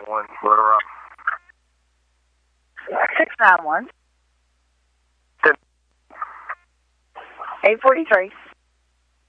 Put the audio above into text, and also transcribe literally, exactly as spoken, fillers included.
one, Little Rock. six nine one. Ten. eight forty-three.